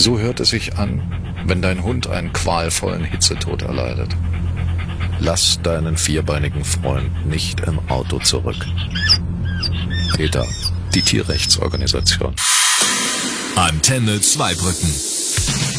So hört es sich an, wenn dein Hund einen qualvollen Hitzetod erleidet. Lass deinen vierbeinigen Freund nicht im Auto zurück. PETA, die Tierrechtsorganisation. Antenne Zweibrücken.